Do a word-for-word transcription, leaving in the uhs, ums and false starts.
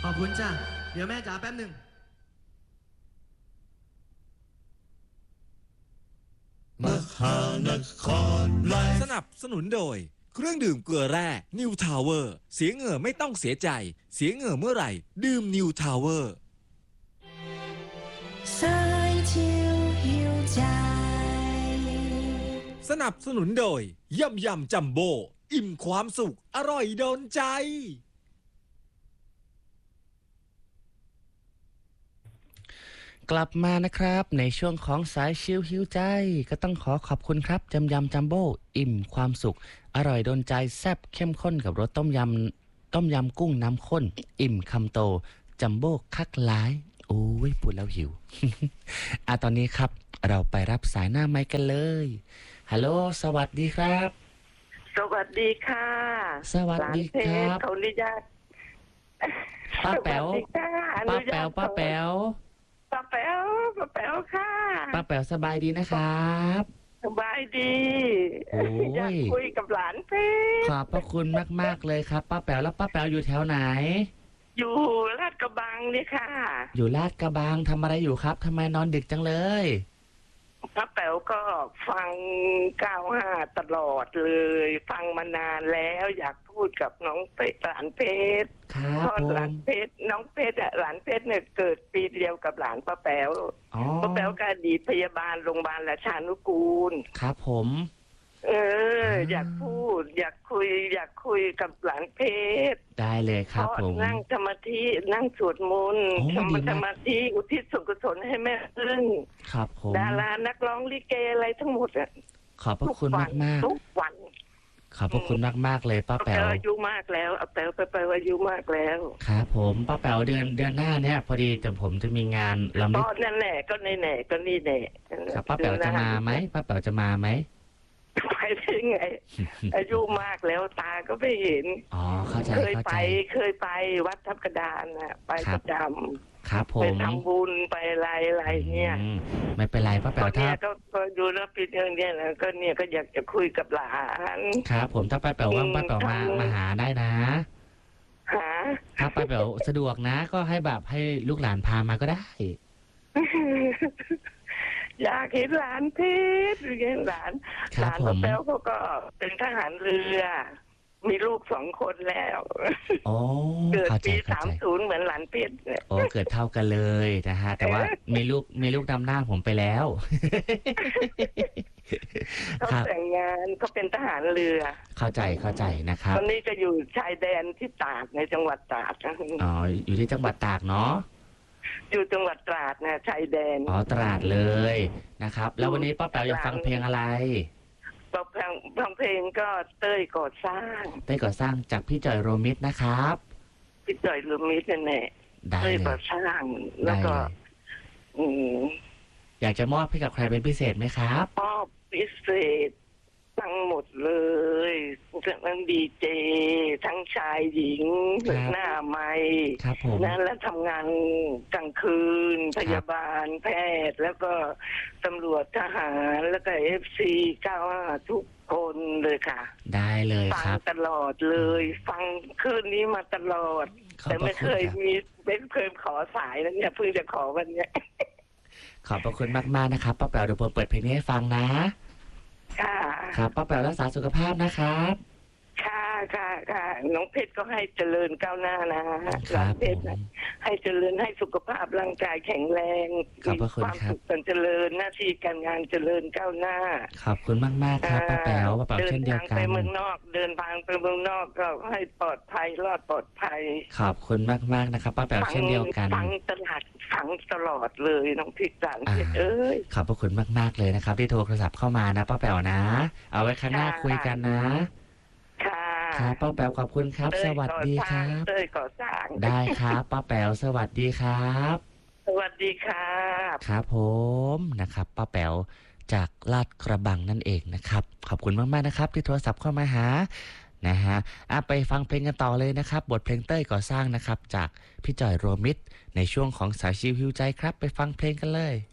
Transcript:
ขอบคุณจ้ะเดี๋ยวแม่จ๋าแป๊บหนึ่งมหานครไลฟ์สนับสนุนโดยเครื่องดื่มเกลือแร่นิวทาวเวอร์เสียเหงื่อไม่ต้องเสียใจเสียเหงื่อเมื่อไหร่ดื่มนิวทาวเวอร์สนับสนุนโดยยำยำจัมโบ้อิ่มความสุขอร่อยโดนใจกลับมานะครับในช่วงของสายชิลหิวใจก็ต้องขอขอบคุณครับจำยำจัมโบ้อิ่มความสุขอร่อยโดนใจแซ่บเข้มข้นกับรสต้มยำต้มยำกุ้งน้ำข้นอิ่มคำโตจัมโบ้คักหลายโอ้ยพูดแล้วหิว อ่ะตอนนี้ครับเราไปรับสายหน้าไมค์กันเลยฮัลโหลสวัสดีครับสวัสดีค่ะสวัสดีครับขออนุญาตป้าแป๋วป้าแป๋วป้าแป๋วป้าแป๋วป้าแป๋วค่ะป้าแป๋วสบายดีนะครับสบายดีอยากคุยกับหลานเพชรขอบพระคุณมากๆเลยครับป้าแป๋วแล้วป้าแป๋วอยู่แถวไหนอยู่ลาดกระบังนี่ค่ะอยู่ลาดกระบังทำอะไรอยู่ครับทำไมนอนดึกจังเลยป้าแป๋วก็ฟังเก้าห้าตลอดเลยฟังมานานแล้วอยากพูดกับน้องเพชรหลานเพชรครับหลานเพชรน้องเพชรอ่ะหลานเพชรเนี่ยเกิดปีเดียวกับหลานป้าแป๋วป้าแป๋วก็อดีตพยาบาลโรงพยาบาลราชานุกูลครับผมเอออยากพูดอยากคุยอยากคุยกับหลานเพชรได้เลยครับผมนั่งสมาธินั่งสวดมนต์ทำสมาธิอุทิศส่วนกุศลให้แม่พึ่งครับผมดารานักร้องลิเกอะไรทั้งหมดอ่ะขอบพระคุณมากมากทุกวันขอบพระคุณมากมากเลยป้าแป๋วอายุมากแล้วอาแป๋วไปไปอายุมากแล้วครับผมป้าแป๋วเดือนเดือนหน้าเนี่ยพอดีแต่ผมจะมีงานลำลึกนั่นแหละก็ในแหน่ก็นี่แหน่ครับป้าแป๋วจะมาไหมป้าแป๋วจะมาไหมไปได้ไงอายุมากแล้วตาก็ไม่เห็นอ๋อเข้าใจเคยไปเคยไปวัดทับกระดานน่ะไปประจำครับผมไปทำบุญไปอะไรอะไรเนี่ยไม่เป็นไรป้าแป๋วถ้าก็ดูแล้วปีเดือนเนี่ยแล้วก็เนี่ยก็อยากจะคุยกับหลานครับผมถ้าป้าแป๋วว่างป้าแป๋วมามาหาได้นะหาถ้าป้าแป๋วสะดวกนะก็ให้แบบให้ลูกหลานพามาก็ได้อยากเห็นหลานเพชรหรือเห็นหลานหลานป้าแป๋วเขาก็เป็นทหารเรือมีลูกสองคนแล้วเกิดปีสามศูนย์เหมือนหลานเพชรโอ้เกิดเท่ากันเลยนะฮะแต่ว่ามีลูกมีลูกดำหน้าผมไปแล้วเขาแต่งงานเขาเป็นทหารเรือเข้าใจเข้าใจนะครับตอนนี้ก็อยู่ชายแดนที่ตากในจังหวัดตากอ๋ออยู่ที่จังหวัดตากเนาะอยู่จังหวัดตราดนะชายแดนอ๋อตราดเลยนะครับแล้ววันนี้ป้าแป๋วอยากฟังเพลงอะไรเพลงฟังเพลงก็เต้ยก่อสร้างเต้ยก่อสร้างจากพี่จอยโรมิตนะครับพี่จอยโรมิตนั่นแหละเต้ยก่อสร้างแล้วก็อืมอยากจะมอบให้กับใครเป็นพิเศษไหมครับมอบพิเศษทั้งหมดเลยทั้งดีเจทั้งชายหญิงหน้าไม้นั่นแล้วทำงานกลางคืนพยาบาลแพทย์แล้วก็ตำรวจทหารแล้วก็เอฟซีเก้าห้าทุกคนเลยค่ะได้เลยฟังตลอดเลยฟังคืนนี้มาตลอดแต่ไม่เคยมีไม่เคยขอสายนะเนี่ยเพิ่งจะขอวันนี้ขอบพระคุณมากๆนะครับป้าแป๋วเดี๋ยวผมเปิดเพลงนี้ให้ฟังนะค่ะครับป้าแป๋วรักษาสุขภาพนะครับค่ะค่ะค่ะน้องเพชรก็ให้เจริญก้าวหน้านะหลานเพชรให้เจริญให้สุขภาพร่างกายแข็งแรงมีความสุขเจริญหน้าที่การงานเจริญก้าวหน้าขอบคุณมากๆครับป้าแป๋วป้าแป๋วเช่นเดียวกันเดินทางไปเมืองนอกเดินทางไปเมืองนอกก็ให้ปลอดภัยรอดปลอดภัยขอบคุณมากๆนะครับป้าแป๋วเช่นเดียวกันฟังตลาดฟังตลอดเลยน้องเพชรหลานเพชรเอ้ยขอบคุณมากๆเลยนะครับที่โทรศัพท์เข้ามานะป้าแป๋วนะเอาไว้ข้างหน้าคุยกันนะครับป้าแป๋วขอบคุณครับสวัสดีครับเต้ยก่อสร้างได้ครับป้าแป๋วสวัสดีครับสวัสดีครับครับผมนะครับป้าแป๋วจากลาดกระบังนั่นเองนะครับขอบคุณมากๆนะครับที่โทรศัพท์เข้ามาหานะฮะอ่ะไปฟังเพลงกันต่อเลยนะครับบทเพลงเต้ยก่อสร้างนะครับจากพี่จอยโรมิตในช่วงของสายชิวหิวใจครับไปฟังเพลงกันเลย